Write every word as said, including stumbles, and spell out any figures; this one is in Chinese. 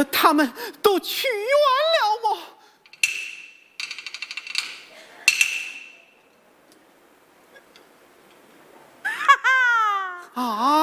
他们都去远了么？ 哈哈！ 啊！